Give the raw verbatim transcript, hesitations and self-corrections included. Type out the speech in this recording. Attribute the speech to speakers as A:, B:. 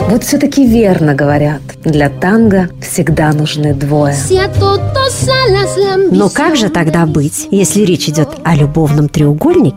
A: Вот все-таки верно говорят, для танго всегда нужны двое.
B: Но как же тогда быть, если речь идет о любовном треугольнике,